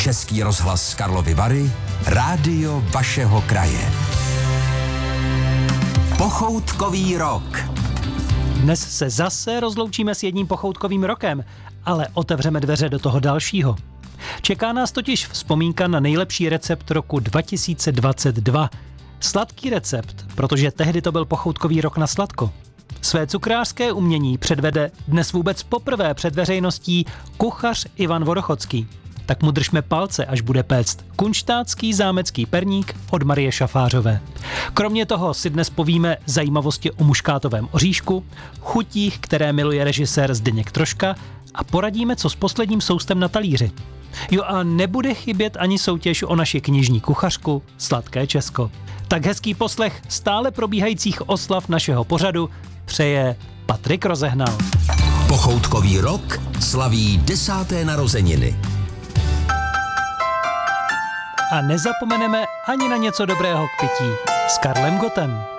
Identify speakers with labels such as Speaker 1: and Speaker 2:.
Speaker 1: Český rozhlas Karlovy Vary, rádio vašeho kraje. Pochoutkový rok.
Speaker 2: Dnes se zase rozloučíme s jedním pochoutkovým rokem, ale otevřeme dveře do toho dalšího. Čeká nás totiž vzpomínka na nejlepší recept roku 2022. Sladký recept, protože tehdy to byl pochoutkový rok na sladko. Své cukrářské umění předvede dnes vůbec poprvé před veřejností kuchař Ivan Vodochodský. Tak mu držme palce, až bude péct kunštátský zámecký perník od Marie Šafářové. Kromě toho si dnes povíme zajímavosti o muškátovém oříšku, chutích, které miluje režisér Zdeněk Troška, a poradíme, co s posledním soustem na talíři. Jo, a nebude chybět ani soutěž o naši knižní kuchařku Sladké Česko. Tak hezký poslech stále probíhajících oslav našeho pořadu přeje Patrik Rozehnal.
Speaker 1: Pochoutkový rok slaví 10. narozeniny.
Speaker 2: A nezapomeneme ani na něco dobrého k pití s Karlem Gottem.